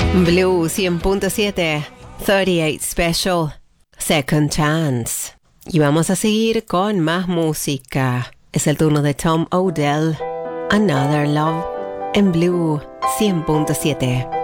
Blue 100.7, 38 Special, Second Chance. Y vamos a seguir con más música. Es el turno de Tom Odell, Another Love, en Blue 100.7.